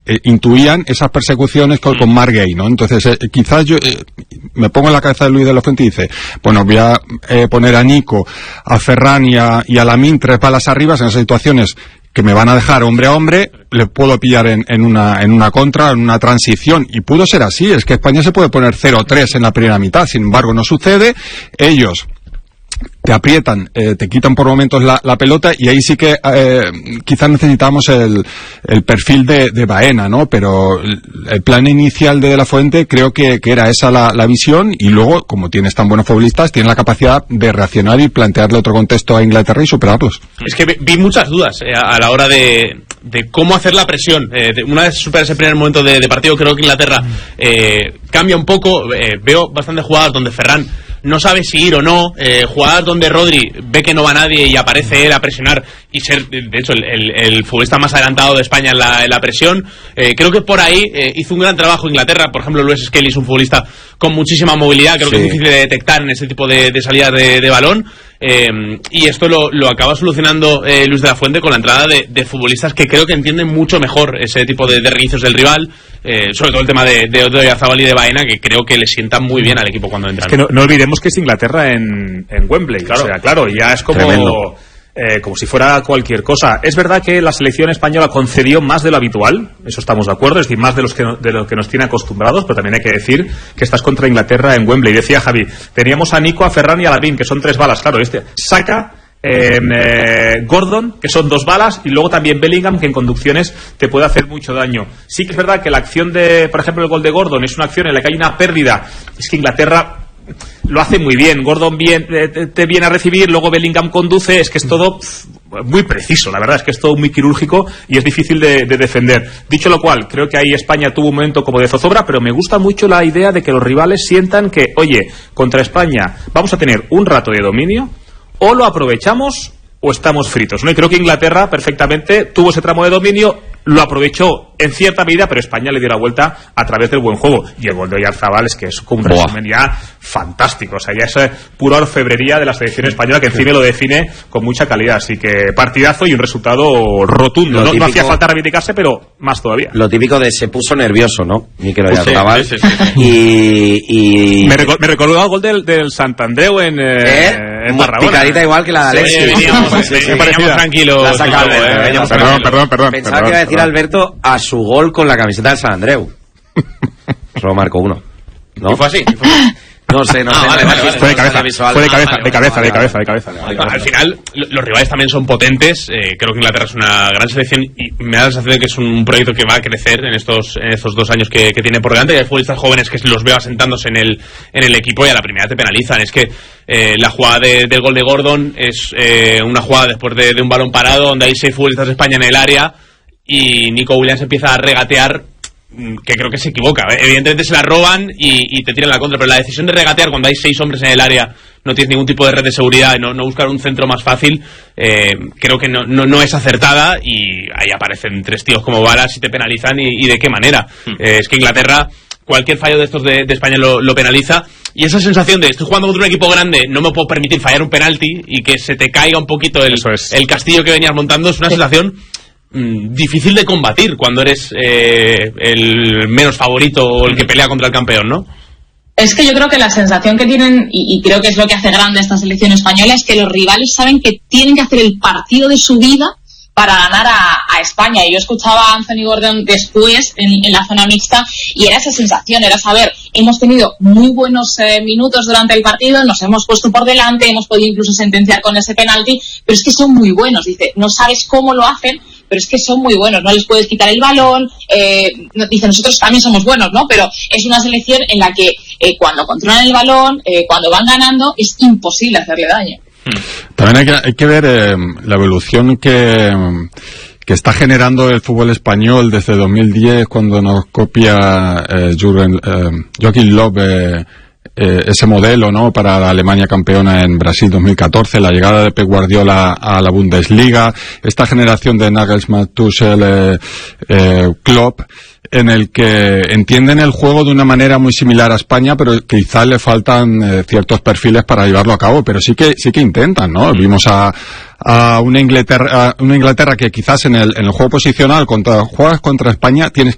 intuían esas persecuciones con Margay, ¿no? Entonces, quizás yo me pongo en la cabeza de Luis de la Fuente y dice, bueno, voy a poner a Nico, a Ferran y a Lamine 3 balas arriba en esas situaciones que me van a dejar hombre a hombre, le puedo pillar en una contra, en una transición, y pudo ser así. Es que España se puede poner 0-3 en la primera mitad, sin embargo no sucede. Ellos te aprietan, te quitan por momentos la pelota, y ahí sí que quizás necesitamos el perfil de Baena, ¿no? Pero el plan inicial de la Fuente creo que era esa la visión, y luego, como tienes tan buenos futbolistas, tienes la capacidad de reaccionar y plantearle otro contexto a Inglaterra y superarlos. Es que vi muchas dudas a la hora de cómo hacer la presión. Una vez superas ese primer momento de partido, creo que Inglaterra cambia un poco. Veo bastantes jugadas donde Ferran no sabe si ir o no, jugadas donde Rodri ve que no va nadie y aparece él a presionar y ser, de hecho, el futbolista más adelantado de España en la presión. Creo que por ahí hizo un gran trabajo Inglaterra. Por ejemplo, Lewis Skelly es un futbolista con muchísima movilidad, creo que es difícil de detectar en ese tipo de salidas de balón. Y esto lo acaba solucionando Luis de la Fuente con la entrada de futbolistas que creo que entienden mucho mejor ese tipo de reinicios del rival, sobre todo el tema de Oyarzabal y de Baena, que creo que le sientan muy bien al equipo cuando entran. Es que no olvidemos que es Inglaterra en Wembley, claro. O sea, claro, ya es como si fuera cualquier cosa. Es verdad que la selección española concedió más de lo habitual, eso estamos de acuerdo, es decir, más de lo que nos tiene acostumbrados, pero también hay que decir que estás contra Inglaterra en Wembley. Decía Javi, teníamos a Nico, a Ferran y a Lamine, que son 3 balas, claro, Saka, Gordon, que son 2 balas, y luego también Bellingham, que en conducciones te puede hacer mucho daño. Sí que es verdad que la acción por ejemplo, el gol de Gordon es una acción en la que hay una pérdida. Es que Inglaterra lo hace muy bien. Gordon te viene a recibir, luego Bellingham conduce. Es que es todo muy preciso, la verdad es que es todo muy quirúrgico y es difícil de defender. Dicho lo cual, creo que ahí España tuvo un momento como de zozobra, pero me gusta mucho la idea de que los rivales sientan que, oye, contra España vamos a tener un rato de dominio, o lo aprovechamos o estamos fritos, ¿no? Y creo que Inglaterra perfectamente tuvo ese tramo de dominio, lo aprovechó en cierta medida, pero España le dio la vuelta a través del buen juego. Y el gol de Oyarzabal es que es como un resumen ya fantástico. O sea, ya es pura orfebrería de la selección española, que encima lo define con mucha calidad. Así que partidazo y un resultado rotundo. No hacía falta reivindicarse, pero más todavía. Lo típico de se puso nervioso, ¿no? Mikel Oyarzabal. Sí. Y me recordó el gol del Santandreu en Tarragona. Picadita igual que la de Alexis. Veníamos tranquilos. Perdón. Pensaba que iba a decir Alberto a su gol con la camiseta del San Andreu. Solo marcó uno, ¿no? ¿Y fue así? No sé. Vale. Fue de cabeza. Al final, los rivales también son potentes. Creo que Inglaterra es una gran selección y me da la sensación de que es un proyecto que va a crecer en estos 2 años que tiene por delante. Y hay futbolistas jóvenes que los veo asentándose en el equipo y a la primera te penalizan. Es que la jugada del gol de Gordon es una jugada después de un balón parado donde hay 6 futbolistas de España en el área y Nico Williams empieza a regatear, que creo que se equivoca. Evidentemente se la roban y te tiran la contra, pero la decisión de regatear cuando hay 6 hombres en el área, no tienes ningún tipo de red de seguridad, no buscar un centro más fácil, creo que no es acertada, y ahí aparecen 3 tíos como balas y te penalizan, y de qué manera. Es que Inglaterra, cualquier fallo de estos de España lo penaliza, y esa sensación de estoy jugando contra un equipo grande, no me puedo permitir fallar un penalti y que se te caiga un poquito el castillo que venías montando, es una sensación difícil de combatir cuando eres el menos favorito o el que pelea contra el campeón, ¿no? Es que yo creo que la sensación que tienen, y creo que es lo que hace grande esta selección española, es que los rivales saben que tienen que hacer el partido de su vida para ganar a España. Y yo escuchaba a Anthony Gordon después en la zona mixta, y era esa sensación, era saber, hemos tenido muy buenos minutos durante el partido, nos hemos puesto por delante, hemos podido incluso sentenciar con ese penalti, pero es que son muy buenos. Dice, no sabes cómo lo hacen, pero es que son muy buenos, no les puedes quitar el balón. Dice, nosotros también somos buenos, ¿no? Pero es una selección en la que cuando controlan el balón, cuando van ganando, es imposible hacerle daño. También hay que ver la evolución que está generando el fútbol español desde 2010, cuando nos copia Joachim Löw ese modelo, ¿no?, para la Alemania campeona en Brasil 2014, la llegada de Pep Guardiola a la Bundesliga, esta generación de Nagelsmann, Tuchel, Klopp, en el que entienden el juego de una manera muy similar a España, pero quizás le faltan ciertos perfiles para llevarlo a cabo, pero sí que intentan, ¿no? Vimos a una Inglaterra que quizás en el juego posicional, juegas contra España, tienes